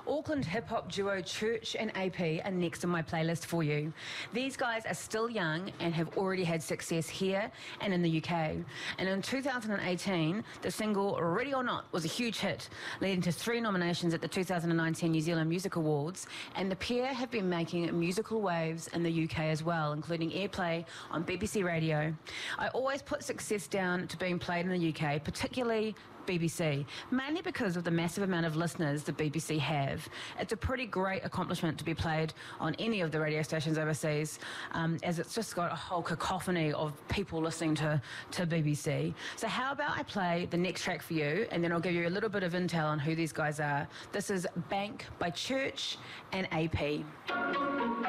Auckland hip-hop duo Church and AP are next on my playlist for you. These guys are still young and have already had success here and in the UK. And in 2018, the single Ready or Not was a huge hit, leading to 3 nominations at the 2019 New Zealand Music Awards, and the pair have been making musical waves in the UK as well, including airplay on BBC Radio. I always put success down to being played in the UK, particularly BBC, mainly because of the massive amount of listeners the BBC have. It's a pretty great accomplishment to be played on any of the radio stations overseas, as it's just got a whole cacophony of people listening to BBC. So how about I play the next track for you, and then I'll give you a little bit of intel on who these guys are. This is Bank by Church and AP.